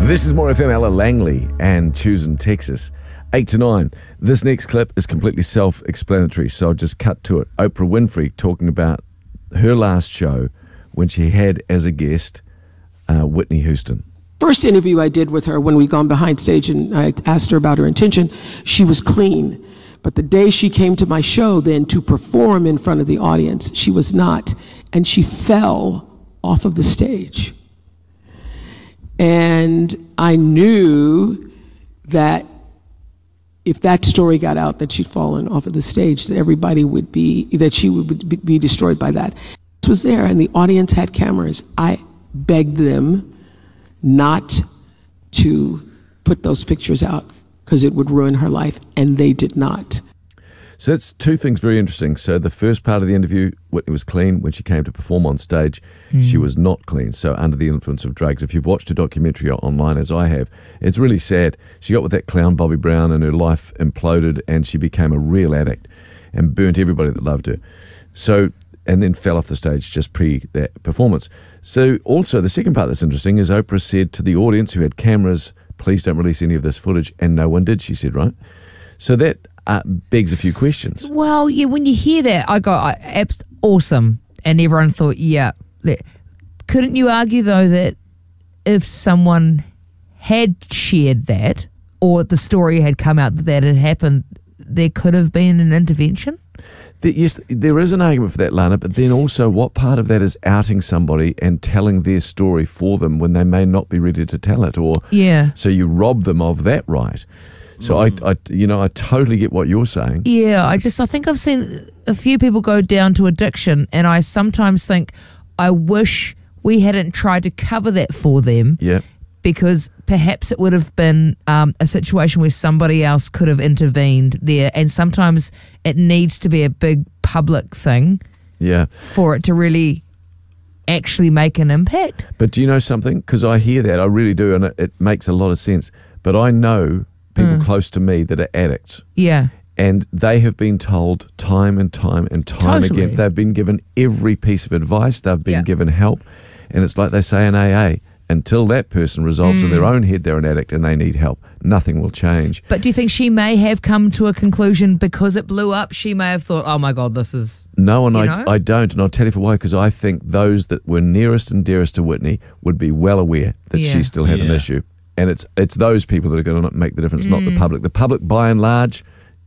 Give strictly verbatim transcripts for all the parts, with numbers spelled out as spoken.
This is More F M, Ella Langley and Choosing Texas. eight to nine. This next clip is completely self-explanatory, so I'll just cut to it. Oprah Winfrey talking about her last show when she had as a guest uh, Whitney Houston. First interview I did with her when we'd gone behind stage and I asked her about her intention, she was clean. But the day she came to my show then to perform in front of the audience, she was not. And she fell off of the stage. And I knew that if that story got out that she'd fallen off of the stage, that everybody would be, that she would be destroyed by that. This was there and the audience had cameras. I begged them not to put those pictures out because it would ruin her life, and they did not. So that's two things very interesting. So the first part of the interview, Whitney was clean. When she came to perform on stage, mm. she was not clean, so under the influence of drugs. If you've watched a documentary online, as I have, it's really sad. She got with that clown Bobby Brown and her life imploded and she became a real addict and burnt everybody that loved her. So, and then fell off the stage just pre that performance. So also the second part that's interesting is Oprah said to the audience who had cameras, please don't release any of this footage, and no one did, she said, right? So that Uh, begs a few questions. Well, yeah, when you hear that, I go, I, awesome. And everyone thought, yeah. Couldn't you argue, though, that if someone had shared that or the story had come out that that had happened, there could have been an intervention? The, yes, there is an argument for that, Lana, but then also what part of that is outing somebody and telling their story for them when they may not be ready to tell it? Or yeah. So you rob them of that right. So I, I, you know, I totally get what you're saying. Yeah, I just, I think I've seen a few people go down to addiction, and I sometimes think, I wish we hadn't tried to cover that for them. Yeah. Because perhaps it would have been um, a situation where somebody else could have intervened there, and sometimes it needs to be a big public thing. Yeah. For it to really actually make an impact. But do you know something? Because I hear that, I really do, and it, it makes a lot of sense. But I know people mm. close to me that are addicts. Yeah. And they have been told time and time and time Totally. again. They've been given every piece of advice. They've been Yeah. given help. And it's like they say in A A, until that person resolves Mm. in their own head they're an addict and they need help, nothing will change. But do you think she may have come to a conclusion because it blew up? She may have thought, oh my God, this is... No, and you I, know? I don't. And I'll tell you for why, because I think those that were nearest and dearest to Whitney would be well aware that Yeah. she still had an Yeah. issue. And it's it's those people that are going to make the difference, not Mm. the public. The public, by and large,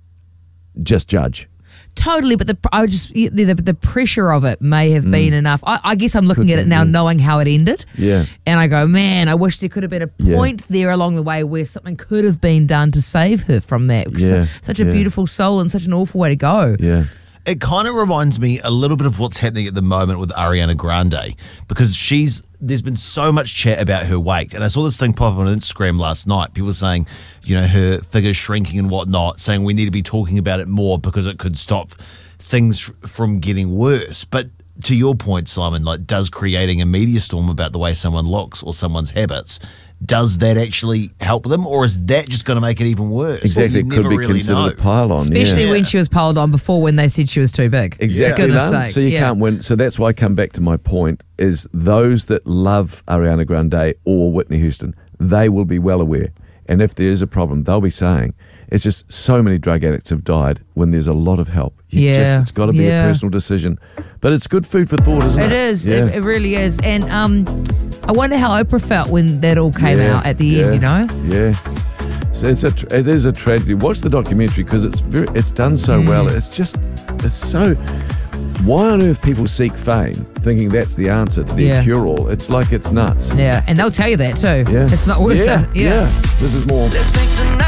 just judge. Totally, but the I just the, the, the pressure of it may have been enough. I, I guess I'm looking Could at it be, now, yeah. knowing how it ended. Yeah. And I go, man, I wish there could have been a Yeah. point there along the way where something could have been done to save her from that. Yeah, So- such a yeah. beautiful soul and such an awful way to go. Yeah. It kind of reminds me a little bit of what's happening at the moment with Ariana Grande, because she's there's been so much chat about her weight, and I saw this thing pop up on Instagram last night. People saying, you know, her figure's shrinking and whatnot, saying we need to be talking about it more because it could stop things f- from getting worse. But to your point, Simon, like, does creating a media storm about the way someone looks or someone's habits, does that actually help them, or is that just going to make it even worse? Exactly. You It could never be really considered know. a pile-on. Especially yeah. when she was piled on before when they said she was too big. Exactly, For goodness Lum. sake. So you yeah. can't win. So that's why I come back to my point, is those that love Ariana Grande or Whitney Houston, they will be well aware. And if there is a problem, they'll be saying, it's just so many drug addicts have died when there's a lot of help. You Yeah, just, it's got to be yeah. a personal decision. But it's good food for thought, isn't it? It is. Yeah. It, it really is. And um, I wonder how Oprah felt when that all came Yeah, out at the yeah, end, you know? Yeah. So it's a, tr- it is a tragedy. Watch the documentary because it's very, it's done so Mm. well. It's just, it's so... Why on earth people seek fame thinking that's the answer to their Yeah. cure-all? It's like it's nuts. Yeah. And they'll tell you that too. Yeah. It's not worth yeah, it. Yeah. yeah. This is more. Listening tonight.